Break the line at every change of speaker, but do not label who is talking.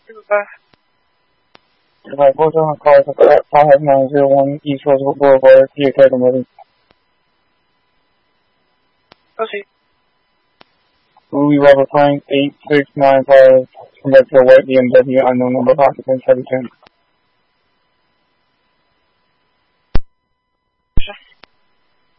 Alright, both on the cars at 5901 East Roosevelt Boulevard, PA Motor.
Proceed.
Louis Robert Frank, 8695, from back to a white BMW, unknown number of occupants, heavy 10.